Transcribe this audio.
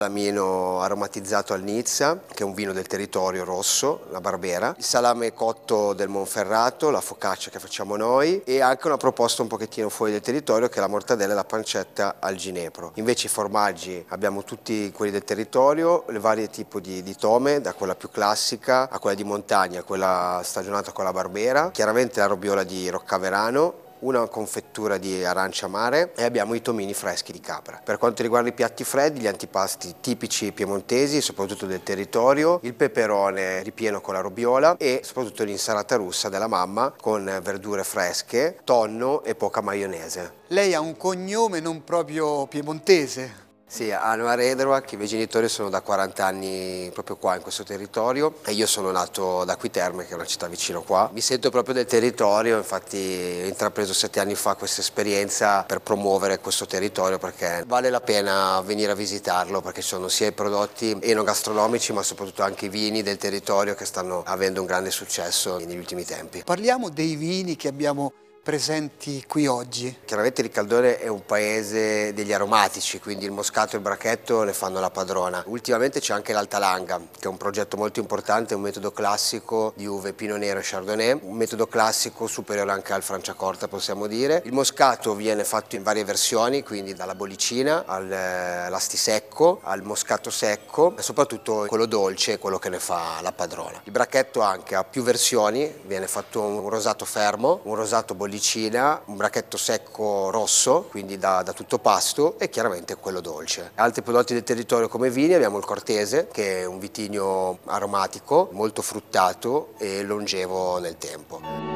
Lamino aromatizzato al Nizza, che è un vino del territorio rosso, la Barbera, il salame cotto del Monferrato, la focaccia che facciamo noi e anche una proposta un pochettino fuori del territorio che è la mortadella e la pancetta al ginepro. Invece i formaggi abbiamo tutti quelli del territorio, le varie tipi di tome, da quella più classica a quella di montagna, quella stagionata con la Barbera, chiaramente la robiola di Roccaverano, una confettura di arancia amare e abbiamo i tomini freschi di capra. Per quanto riguarda i piatti freddi, gli antipasti tipici piemontesi, soprattutto del territorio, il peperone ripieno con la robiola e soprattutto l'insalata russa della mamma con verdure fresche, tonno e poca maionese. Lei ha un cognome non proprio piemontese. Sì, a Nova Redrovac i miei genitori sono da 40 anni proprio qua in questo territorio e io sono nato ad Acquiterme, che è una città vicino qua. Mi sento proprio del territorio, infatti ho intrapreso 7 anni fa questa esperienza per promuovere questo territorio perché vale la pena venire a visitarlo perché ci sono sia i prodotti enogastronomici ma soprattutto anche i vini del territorio che stanno avendo un grande successo negli ultimi tempi. Parliamo dei vini che abbiamo presenti qui oggi. Chiaramente Ricaldone è un paese degli aromatici, quindi il moscato e il brachetto ne fanno la padrona. Ultimamente c'è anche l'Altalanga, che è un progetto molto importante, un metodo classico di uve Pinot Nero e Chardonnay, un metodo classico superiore anche al Franciacorta, possiamo dire. Il moscato viene fatto in varie versioni, quindi dalla bollicina all'astisecco, al moscato secco e soprattutto quello dolce, quello che ne fa la padrona. Il bracchetto anche ha più versioni, viene fatto un rosato fermo, un rosato bollicina, un bracchetto secco rosso, quindi da tutto pasto e chiaramente quello dolce. Altri prodotti del territorio come vini abbiamo il Cortese, che è un vitigno aromatico, molto fruttato e longevo nel tempo.